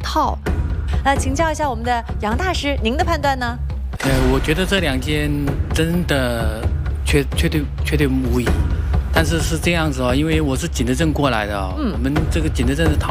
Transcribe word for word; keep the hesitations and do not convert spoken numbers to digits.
套。那请教一下我们的杨大师，您的判断呢？ 呃，我觉得这两间真的确确对确对无疑，但是是这样子哦，因为我是景德镇过来的哦，嗯、我们这个景德镇是桃